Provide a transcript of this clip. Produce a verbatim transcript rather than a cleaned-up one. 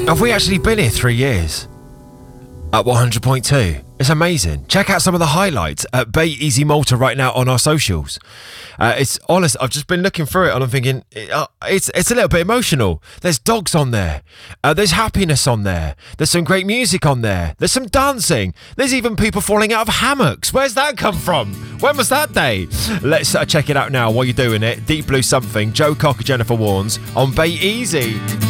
Have we actually been here three years? At one hundred point two. It's amazing. Check out some of the highlights at Bay Easy Malta right now on our socials. Uh, it's honest, I've just been looking through it and I'm thinking, uh, it's it's a little bit emotional. There's dogs on there. Uh, there's happiness on there. There's some great music on there. There's some dancing. There's even people falling out of hammocks. Where's that come from? When was that day? Let's uh, check it out now while you're doing it. Deep Blue Something, Joe Cocker, Jennifer Warnes on Bay Easy.